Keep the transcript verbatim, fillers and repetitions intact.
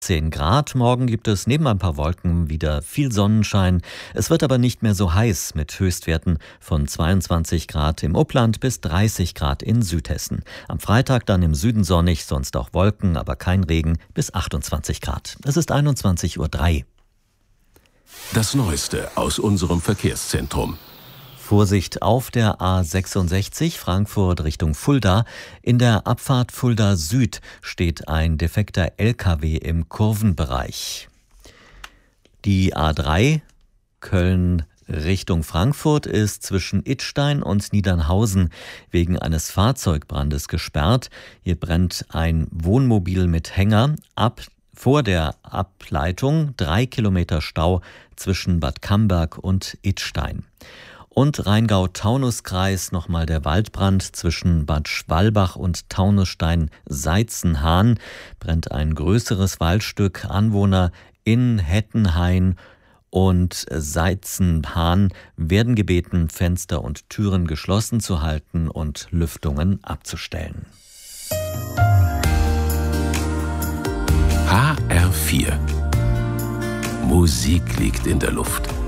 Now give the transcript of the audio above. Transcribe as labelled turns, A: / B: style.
A: zehn Grad. Morgen gibt es neben ein paar Wolken wieder viel Sonnenschein. Es wird aber nicht mehr so heiß mit Höchstwerten von zweiundzwanzig Grad im Upland bis dreißig Grad in Südhessen. Am Freitag dann im Süden sonnig, sonst auch Wolken, aber kein Regen bis achtundzwanzig Grad. Es ist einundzwanzig Uhr drei.
B: Das Neueste aus unserem Verkehrszentrum.
A: Vorsicht auf der A sechsundsechzig Frankfurt Richtung Fulda. In der Abfahrt Fulda Süd steht ein defekter L K W im Kurvenbereich. Die A drei Köln Richtung Frankfurt ist zwischen Idstein und Niedernhausen wegen eines Fahrzeugbrandes gesperrt. Hier brennt ein Wohnmobil mit Hänger. Ab vor der Ableitung drei Kilometer Stau zwischen Bad Camberg und Idstein. Und Rheingau-Taunus-Kreis nochmal der Waldbrand zwischen Bad Schwalbach und Taunusstein-Seizenhahn. Brennt ein größeres Waldstück. Anwohner in Hettenhain und Seizenhahn werden gebeten, Fenster und Türen geschlossen zu halten und Lüftungen abzustellen.
B: H R vier. Musik liegt in der Luft.